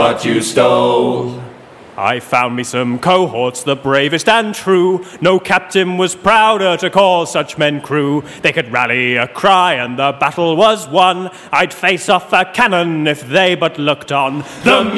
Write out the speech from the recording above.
what you stole. I found me some cohorts, the bravest and true. No captain was prouder to call such men crew. They could rally a cry and the battle was won. I'd face off a cannon if they but looked on. The